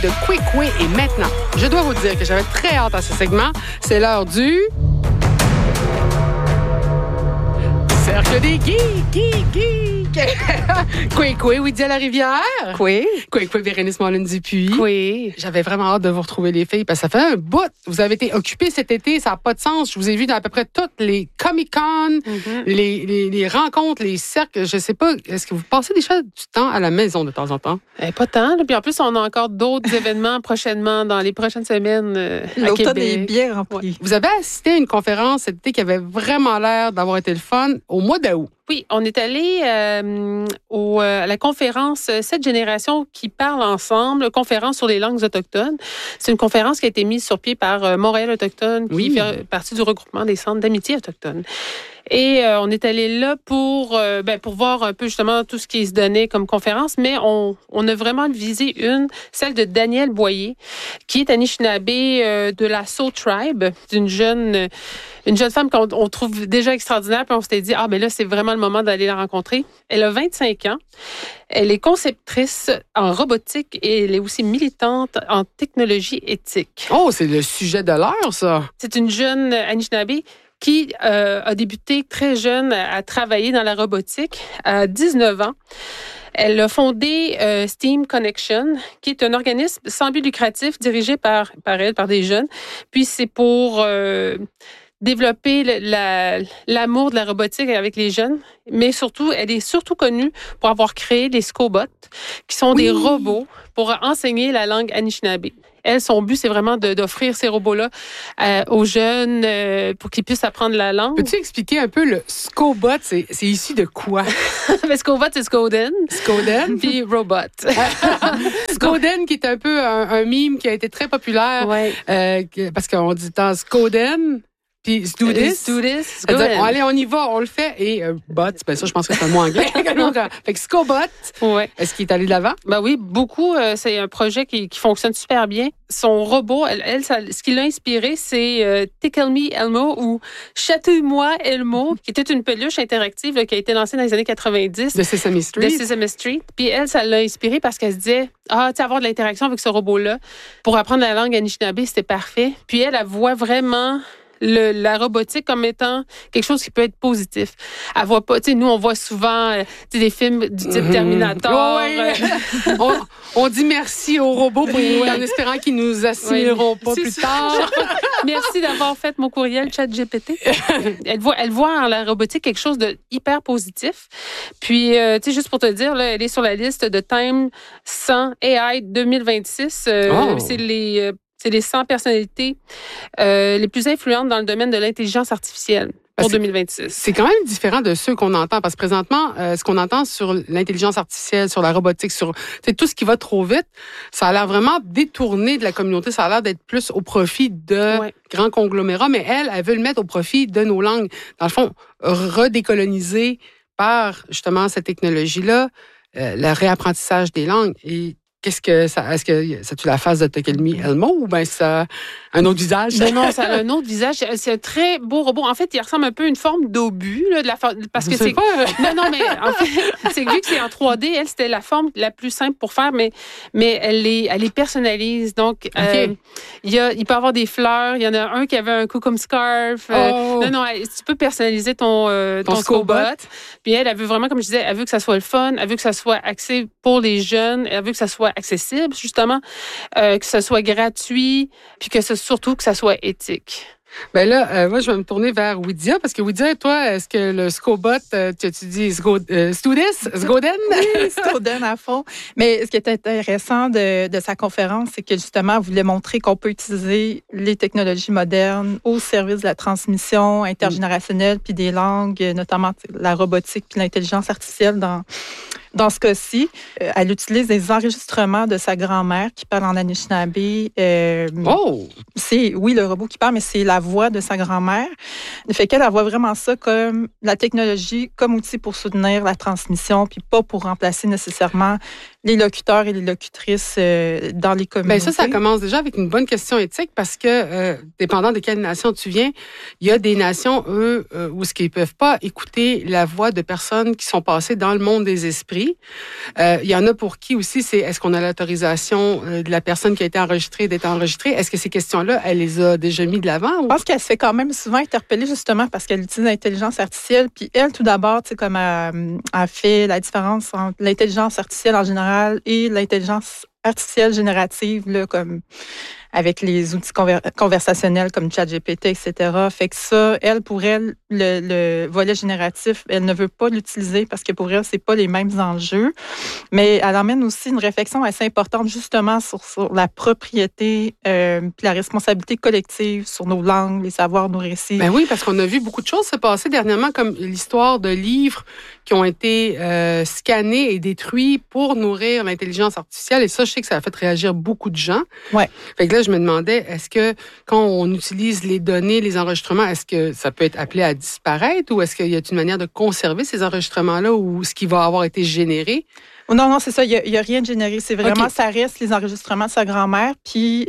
de Kwekwe est maintenant. Je dois vous dire que j'avais très hâte à ce segment. C'est l'heure du... Cercle des geeks. Kwekwe, Weedia la rivière. Kwekwe, Bérénice Mollin-Dupuis. Oui. J'avais vraiment hâte de vous retrouver, les filles, parce que ça fait un bout. Vous avez été occupées cet été, ça n'a pas de sens. Je vous ai vu dans à peu près toutes les Comic-Con, les rencontres, les cercles. Je sais pas, est-ce que vous passez déjà du temps à la maison de temps en temps? Pas tant. Là. Puis en plus, on a encore d'autres événements prochainement, dans les prochaines semaines à L'automne Québec. est bien rempli. Ouais. Vous avez assisté à une conférence cet été qui avait vraiment l'air d'avoir été le fun au mois d'août. Oui, on est allé à la conférence 7 générations qui parlent ensemble, conférence sur les langues autochtones. C'est une conférence qui a été mise sur pied par Montréal Autochtone, qui fait partie du regroupement des centres d'amitié autochtones. Et on est allé là pour voir un peu justement tout ce qui se donnait comme conférence, mais on a vraiment visé celle de Danielle Boyer, qui est Anishinaabe de la Soul Tribe, d'une jeune femme qu'on trouve déjà extraordinaire, puis on s'était dit, ben là, c'est vraiment le moment d'aller la rencontrer. Elle a 25 ans. Elle est conceptrice en robotique et elle est aussi militante en technologie éthique. Oh, c'est le sujet de l'heure, ça! C'est une jeune Anishinaabe qui a débuté très jeune à travailler dans la robotique à 19 ans. Elle a fondé Steam Connection, qui est un organisme sans but lucratif dirigé par des jeunes. Puis c'est pour développer l'amour de la robotique avec les jeunes. Mais surtout, elle est surtout connue pour avoir créé les Scobots, qui sont des robots pour enseigner la langue Anishinaabe. Elle, son but, c'est vraiment d'offrir ces robots-là aux jeunes pour qu'ils puissent apprendre la langue. Peux-tu expliquer un peu le Scobot? C'est issu de quoi? Mais Scobot, c'est Scoden. Scoden? Puis Robot. Scoden, qui est un peu un meme qui a été très populaire. Ouais. Parce qu'on dit tant Scoden... Puis, do this. Allez, on y va, on le fait. Et bot, ben ça, je pense que c'est un mot anglais. Fait que Scobot, est-ce qu'il est allé de l'avant? Ben oui, beaucoup. C'est un projet qui fonctionne super bien. Son robot, ce qui l'a inspiré, c'est Tickle Me Elmo ou Chatouille-moi Elmo, qui était une peluche interactive qui a été lancée dans les années 90. De Sesame Street. Puis elle, ça l'a inspiré parce qu'elle se disait, avoir de l'interaction avec ce robot-là pour apprendre la langue Anishinaabe, c'était parfait. Puis elle voit vraiment la robotique comme étant quelque chose qui peut être positif. Elle voit pas, nous, on voit souvent des films du type Terminator. On dit merci aux robots en espérant qu'ils nous assimileront pas plus tard. Merci d'avoir fait mon courriel ChatGPT. Elle voit en la robotique quelque chose de hyper positif. Puis, juste pour te dire, là, elle est sur la liste de Time 100 AI 2026. C'est les 100 personnalités les plus influentes dans le domaine de l'intelligence artificielle pour 2026. C'est quand même différent de ceux qu'on entend, parce que présentement, ce qu'on entend sur l'intelligence artificielle, sur la robotique, sur tout ce qui va trop vite, ça a l'air vraiment détourné de la communauté, ça a l'air d'être plus au profit de grands conglomérats, mais elle veut le mettre au profit de nos langues. Dans le fond, redécoloniser par justement cette technologie-là, le réapprentissage des langues. Et est-ce que tu la face de Tickle Me Elmo ou bien ça a un autre visage? Non, ça a un autre visage. C'est un très beau robot. En fait, il ressemble un peu à une forme d'obus, parce que c'est... Non, mais en fait, c'est vu que c'est en 3D, elle, c'était la forme la plus simple pour faire, mais elle les personnalise. Donc, il peut avoir des fleurs. Il y en a un qui avait un cou comme scarf. Non, tu peux personnaliser ton Scobot. Puis elle veut vraiment, comme je disais, elle veut que ça soit le fun, elle veut que ça soit axé pour les jeunes, elle veut que ça soit accessible, justement, que ce soit gratuit, puis surtout que ça soit éthique. Ben là, moi, je vais me tourner vers Weedia, parce que Weedia, toi, est-ce que le Scobot, tu dis Scoden? Oui, Scoden à fond. Mais ce qui est intéressant de sa conférence, c'est que justement, elle voulait montrer qu'on peut utiliser les technologies modernes au service de la transmission intergénérationnelle puis des langues, notamment la robotique puis l'intelligence artificielle dans ce cas-ci. Elle utilise des enregistrements de sa grand-mère qui parle en Anishinaabe. C'est, oui, le robot qui parle, mais c'est la voix de sa grand-mère. Fait qu'elle voit vraiment ça comme la technologie, comme outil pour soutenir la transmission, puis pas pour remplacer nécessairement les locuteurs et les locutrices dans les communautés? Bien, ça commence déjà avec une bonne question éthique parce que, dépendant de quelle nation tu viens, il y a des nations, eux, où ils ne peuvent pas écouter la voix de personnes qui sont passées dans le monde des esprits. Il y en a pour qui aussi, c'est est-ce qu'on a l'autorisation de la personne qui a été enregistrée d'être enregistrée? Est-ce que ces questions-là, elle les a déjà mis de l'avant? Ou? Je pense qu'elle se fait quand même souvent interpeller justement parce qu'elle utilise l'intelligence artificielle. Puis elle, tout d'abord, tu sais, comme elle fait la différence entre l'intelligence artificielle en général et l'intelligence artificielle générative, là, comme avec les outils conversationnels comme ChatGPT, etc. Fait que ça, elle, pour elle, le volet génératif, elle ne veut pas l'utiliser parce que pour elle, c'est pas les mêmes enjeux. Mais elle emmène aussi une réflexion assez importante justement sur la propriété puis la responsabilité collective sur nos langues, les savoirs, nos récits. Ben oui, parce qu'on a vu beaucoup de choses se passer dernièrement, comme l'histoire de livres qui ont été scannés et détruits pour nourrir l'intelligence artificielle. Et ça, je sais que ça a fait réagir beaucoup de gens. Ouais. Fait que là, je me demandais, est-ce que quand on utilise les données, les enregistrements, est-ce que ça peut être appelé à disparaître ou est-ce qu'il y a une manière de conserver ces enregistrements-là ou ce qui va avoir été généré? Non, c'est ça. Il y a rien de généré. C'est vraiment, ça reste les enregistrements de sa grand-mère. Puis,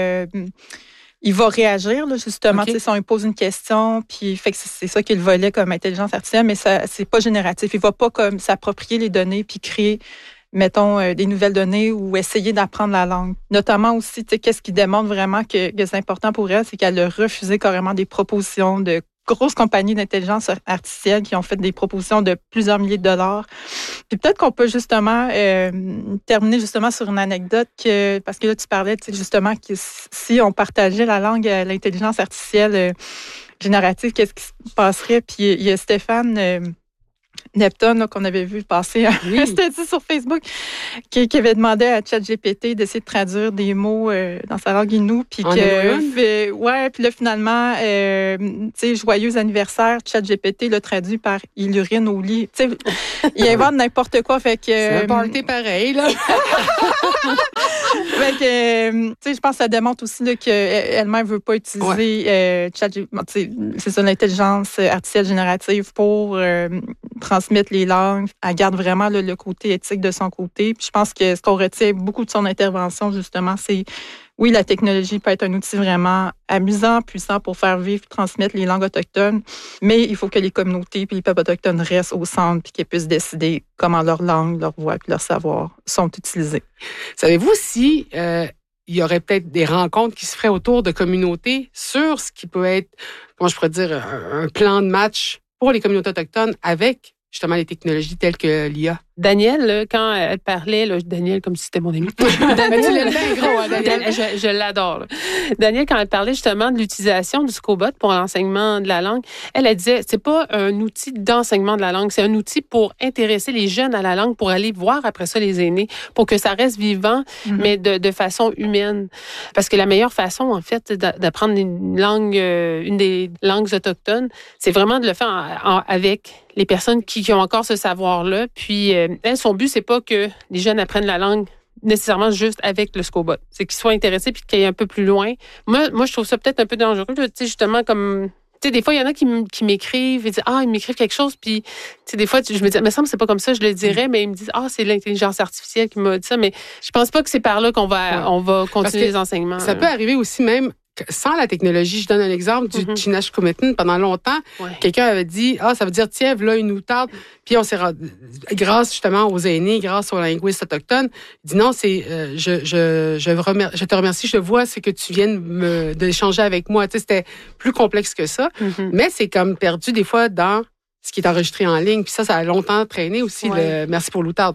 il va réagir, là, justement, si on lui pose une question. Puis, fait que c'est ça qu'il volait comme intelligence artificielle, mais ça, c'est pas génératif. Il va pas comme s'approprier les données puis créer, mettons, des nouvelles données ou essayer d'apprendre la langue. Notamment aussi, tu sais, qu'est-ce qui démontre vraiment que c'est important pour elle, c'est qu'elle a refusé carrément des propositions de grosses compagnies d'intelligence artificielle qui ont fait des propositions de plusieurs milliers de dollars. Puis peut-être qu'on peut justement terminer justement sur une anecdote parce que là, tu parlais, tu sais, justement, que si on partageait la langue à l'intelligence artificielle générative, qu'est-ce qui se passerait? Puis il y a Stéphane Neptune, là, qu'on avait vu passer un statut sur Facebook, qui avait demandé à ChatGPT d'essayer de traduire des mots dans sa langue Innu, puis puis là finalement, tu sais, joyeux anniversaire, ChatGPT l'a traduit par il urine au lit. Tu sais, il invente n'importe quoi, fait que c'est un party pareil là. Fait que, tu sais, je pense que ça démontre aussi là, qu'elle-même veut pas utiliser ChatGPT, c'est ça, l'intelligence artificielle générative pour transmettre les langues. Elle garde vraiment là, le côté éthique de son côté. Puis je pense que ce qu'on retient beaucoup de son intervention, justement, c'est oui, la technologie peut être un outil vraiment amusant, puissant pour faire vivre et transmettre les langues autochtones, mais il faut que les communautés et les peuples autochtones restent au centre et qu'ils puissent décider comment leur langue, leur voix et leur savoir sont utilisés. Savez-vous si il y aurait peut-être des rencontres qui se feraient autour de communautés sur ce qui peut être, comment je pourrais dire, un plan de match pour les communautés autochtones avec justement les technologies telles que l'IA? Danielle, là, quand elle parlait, là, Danielle, comme si c'était mon ami. Danielle, tu l'aimes bien gros, hein, Danielle. Je l'adore. Là. Danielle, quand elle parlait justement de l'utilisation du Scobot pour l'enseignement de la langue, elle disait, c'est pas un outil d'enseignement de la langue, c'est un outil pour intéresser les jeunes à la langue, pour aller voir après ça les aînés, pour que ça reste vivant, mais de façon humaine. Parce que la meilleure façon, en fait, d'apprendre une langue, une des langues autochtones, c'est vraiment de le faire avec les personnes qui ont encore ce savoir-là. Puis, elle, son but, c'est pas que les jeunes apprennent la langue nécessairement juste avec le Scobot. C'est qu'ils soient intéressés puis qu'ils aillent un peu plus loin. Moi, je trouve ça peut-être un peu dangereux. Tu sais, justement, comme... Tu sais, des fois, il y en a qui m'écrivent et disent « Ah, ils m'écrivent quelque chose. » Puis, tu sais, des fois, je me dis « Mais ça me semble c'est pas comme ça, je le dirais. » Mais ils me disent « Ah, c'est l'intelligence artificielle qui m'a dit ça. » Mais je pense pas que c'est par là qu'on va continuer les enseignements. Ça peut arriver aussi même sans la technologie. Je donne un exemple du Chinashkumetin. Pendant longtemps, quelqu'un avait dit « Ah, ça veut dire, tiens, voilà une outarde. » Puis on s'est grâce justement aux aînés, grâce aux linguistes autochtones, il dit non, c'est je te remercie, je vois ce que tu viens d'échanger avec moi. Tu sais, c'était plus complexe que ça, mais c'est comme perdu des fois dans ce qui est enregistré en ligne. Puis ça a longtemps traîné aussi. Le merci pour l'outarde.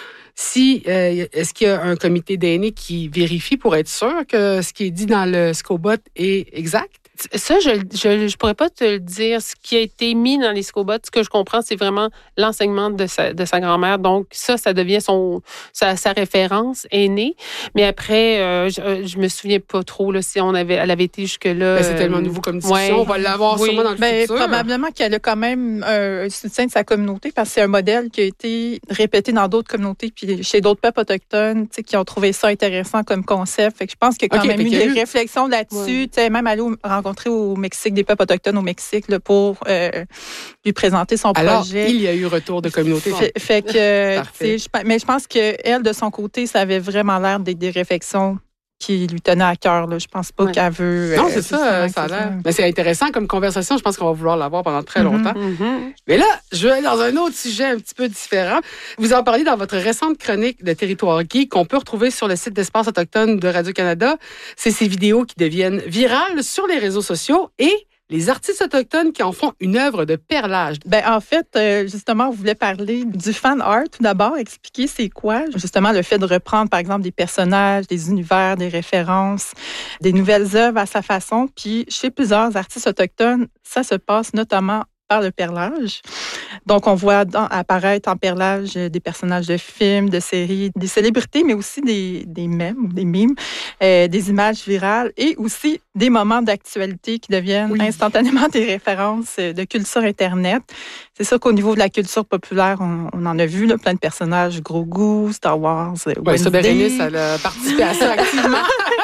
Est-ce qu'il y a un comité d'aînés qui vérifie pour être sûr que ce qui est dit dans le Scobot est exact? Ça, je pourrais pas te le dire. Ce qui a été mis dans les Scobots, ce que je comprends, c'est vraiment l'enseignement de sa grand-mère. Donc, ça devient sa référence aînée. Mais après, je me souviens pas trop là, si elle avait été jusque-là. C'est tellement nouveau comme discussion. On va l'avoir sûrement dans le futur. Probablement qu'elle a quand même un soutien de sa communauté parce que c'est un modèle qui a été répété dans d'autres communautés. puis chez d'autres peuples autochtones, qui ont trouvé ça intéressant comme concept. Fait que je pense qu'il y a quand même eu des réflexions là-dessus. Ouais. Même aller rencontrer au Mexique des peuples autochtones au Mexique là, pour lui présenter son projet. Il y a eu retour de communauté. Fait que, mais je pense qu'elle, de son côté, ça avait vraiment l'air d'être des réflexions qui lui tenaient à cœur. Là. Je pense pas qu'elle veut... Non, c'est ça a l'air. Mais c'est intéressant comme conversation. Je pense qu'on va vouloir l'avoir pendant très longtemps. Mais là, je vais aller dans un autre sujet un petit peu différent. Vous en parlez dans votre récente chronique de Territoire Geek qu'on peut retrouver sur le site d'Espace autochtone de Radio-Canada. C'est ces vidéos qui deviennent virales sur les réseaux sociaux et les artistes autochtones qui en font une œuvre de perlage. En fait, justement, on voulait parler du fan art tout d'abord, expliquer c'est quoi. Justement, le fait de reprendre, par exemple, des personnages, des univers, des références, des nouvelles œuvres à sa façon. Puis, chez plusieurs artistes autochtones, ça se passe notamment par le perlage. Donc, on voit apparaître en perlage des personnages de films, de séries, des célébrités, mais aussi des mèmes, des mimes, des images virales et aussi des moments d'actualité qui deviennent instantanément des références de culture Internet. C'est sûr qu'au niveau de la culture populaire, on en a vu là, plein de personnages, Grogu, Star Wars, ça, Bérénice, elle a participé à ça activement.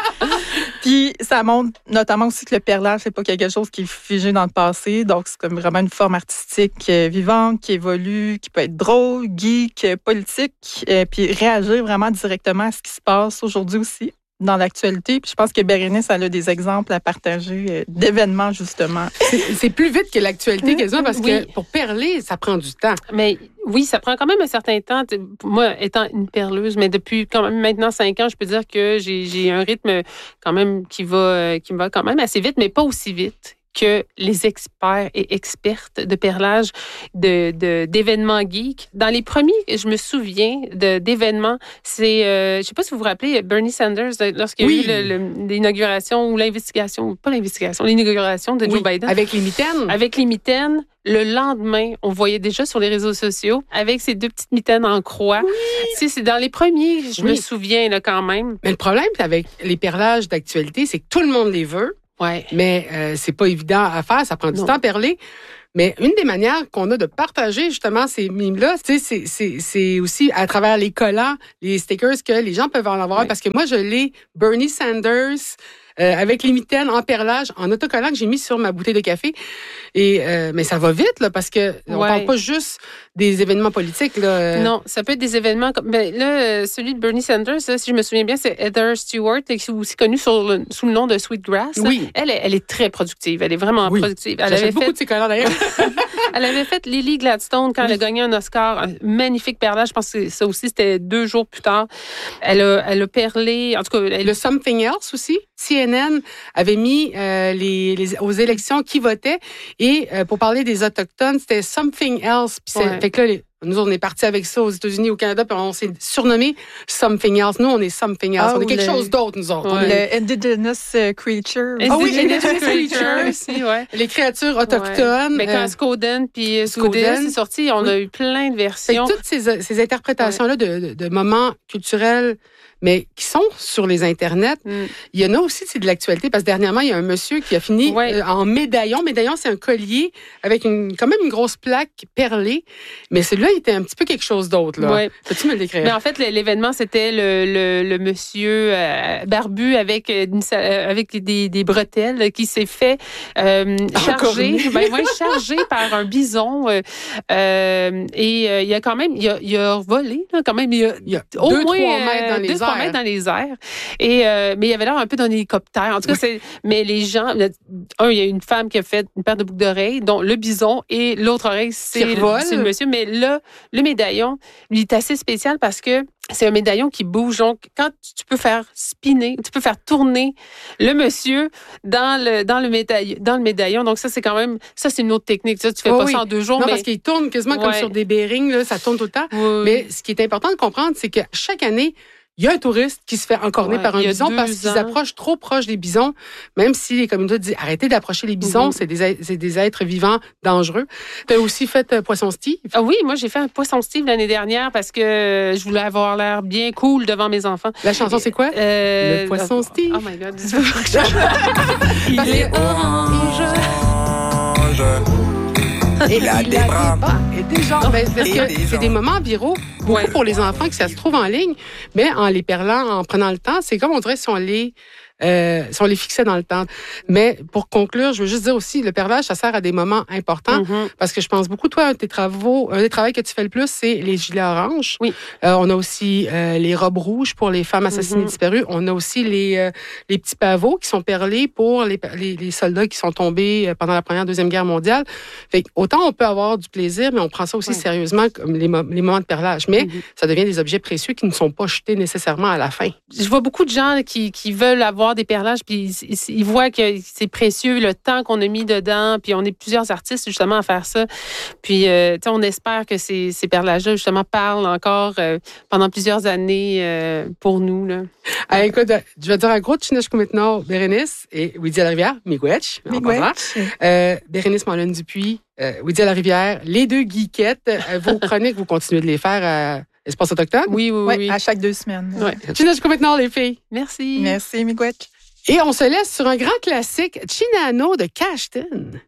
Puis, ça montre notamment aussi que le perlage, c'est pas quelque chose qui est figé dans le passé. Donc, c'est comme vraiment une forme artistique vivante, qui évolue, qui peut être drôle, geek, politique, puis réagir vraiment directement à ce qui se passe aujourd'hui aussi dans l'actualité. Puis je pense que Bérénice, elle a des exemples à partager d'événements, justement. C'est plus vite que l'actualité, quasiment, parce que pour perler, ça prend du temps. Mais oui, ça prend quand même un certain temps. Moi, étant une perleuse, mais depuis quand même maintenant 5 ans, je peux dire que j'ai un rythme quand même qui va quand même assez vite, mais pas aussi vite que les experts et expertes de perlage d'événements geeks. Dans les premiers, je me souviens d'événements, c'est, je ne sais pas si vous vous rappelez, Bernie Sanders, lorsqu'il y a eu l'inauguration ou l'investigation, pas l'investigation, l'inauguration de Joe Biden. Avec les mitaines. Avec les mitaines. Le lendemain, on voyait déjà sur les réseaux sociaux avec ces 2 petites mitaines en croix. Oui. C'est dans les premiers, je me souviens là, quand même. Mais le problème avec les perlages d'actualité, c'est que tout le monde les veut. Ouais. Mais c'est pas évident à faire, ça prend du temps à perler. Mais une des manières qu'on a de partager justement ces mimes-là, c'est aussi à travers les collants, les stickers que les gens peuvent en avoir. Parce que moi, je l'ai Bernie Sanders avec les mitaines en perlage, en autocollant que j'ai mis sur ma bouteille de café. Et mais ça va vite là, parce que on parle pas juste des événements politiques là. Non, ça peut être des événements comme celui de Bernie Sanders, là, si je me souviens bien, c'est Heather Stewart, qui est aussi connue sous le nom de Sweetgrass. Oui. Elle est très productive. Elle est vraiment productive. Elle avait beaucoup de ses collants d'ailleurs. Elle avait fait Lily Gladstone quand elle a gagné un Oscar, un magnifique perlage. Je pense que ça aussi c'était 2 jours plus tard. Elle a perlé, en tout cas. Le Something Else aussi. CNN avait mis aux élections qui votaient et pour parler des Autochtones, c'était Something Else. Puis fait que là, nous, on est partis avec ça aux États-Unis, au Canada, puis on s'est surnommé Something Else. Nous, on est Something Else. On est quelque chose d'autre, nous autres. Le Indigenous Creature. Indigenous Creature aussi, les créatures autochtones. Mais quand Skoden puis Skoden c'est sorti, on a eu plein de versions. Toutes ces interprétations-là de moments culturels, mais qui sont sur les internets. Il y en a aussi, c'est de l'actualité, parce que dernièrement, il y a un monsieur qui a fini en médaillon. Médaillon, c'est un collier avec quand même une grosse plaque perlée, mais celui-là, il était un petit peu quelque chose d'autre. Là. Peux-tu me le décrire? Mais en fait, l'événement, c'était le monsieur barbu avec des bretelles qui s'est fait charger par un bison. Et il a quand même, il a volé, là, quand même, il a au moins 2-3 mètres dans les airs. Et, mais il avait l'air un peu d'un hélicoptère. En tout cas, mais les gens, il y a une femme qui a fait une paire de boucles d'oreilles, dont le bison, et l'autre oreille, c'est le monsieur. Mais là, le médaillon, lui, est assez spécial parce que c'est un médaillon qui bouge. Donc, quand tu peux faire spinner, tu peux faire tourner le monsieur dans le médaillon. Donc, ça, c'est quand même, c'est une autre technique. Ça, tu fais pas ça en 2 jours. Non, parce qu'il tourne quasiment comme sur des bearings, là, ça tourne tout le temps. Mais ce qui est important de comprendre, c'est que chaque année, il y a un touriste qui se fait encorner par un bison parce qu'ils approchent trop proche des bisons, même si les communautés disent arrêtez d'approcher les bisons, c'est des êtres vivants dangereux. Tu as aussi fait Poisson Steve? Ah oui, moi j'ai fait un Poisson Steve l'année dernière parce que je voulais avoir l'air bien cool devant mes enfants. La chanson, c'est quoi? Le Poisson Steve. Oh my God. Il est orange. Et là, des bras. Et des jambes. Parce que c'est des moments viraux beaucoup pour les enfants que ça se trouve en ligne, mais en les perlant, en prenant le temps, c'est comme on dirait si on les fixait dans le temps. Mais pour conclure, je veux juste dire aussi, le perlage, ça sert à des moments importants parce que je pense beaucoup, toi, un des travaux que tu fais le plus, c'est les gilets oranges. Oui. On a aussi les robes rouges pour les femmes assassinées disparues. On a aussi les petits pavots qui sont perlés pour les soldats qui sont tombés pendant la Première, Deuxième Guerre mondiale. Fait autant on peut avoir du plaisir, mais on prend ça aussi sérieusement comme les moments de perlage. Mais ça devient des objets précieux qui ne sont pas jetés nécessairement à la fin. Je vois beaucoup de gens qui veulent avoir des perlages, puis ils voient que c'est précieux, le temps qu'on a mis dedans, puis on est plusieurs artistes, justement, à faire ça. Puis, on espère que ces perlages-là, justement, parlent encore pendant plusieurs années pour nous, là. Écoute, je vais dire un gros Tchineshkumitno, Bérénice et Weedi à la rivière, Miigwech. Bérénice Malone Dupuis, Weedi à la rivière, les deux geekettes. Vos chroniques, vous continuez de les faire à Espace Autochtone? Oui. À chaque 2 semaines. Tchineshkumitno, les filles. Merci. Merci, Miigwech. Et on se laisse sur un grand classique, Chinano de Cashton.